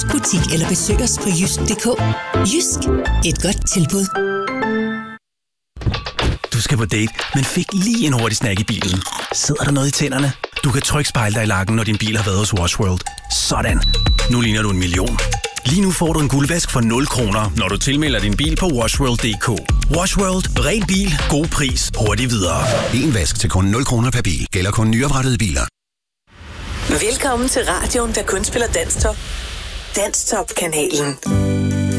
butik eller besøg os på jysk.dk. Jysk. Et godt tilbud. Du skal på date, men fik lige en hurtig snack i bilen. Sidder der noget i tænderne? Du kan trygt spejle dig i lakken, når din bil har været hos Wash World. Sådan. Nu ligner du en million. Lige nu får du en guldvask for 0 kroner, når du tilmelder din bil på washworld.dk. Wash World. Ren bil. God pris. Hurtigt videre. En vask til kun 0 kroner per bil. Gælder kun nyoprettede biler. Velkommen til radioen, der kun spiller Danstop. Danstop-kanalen.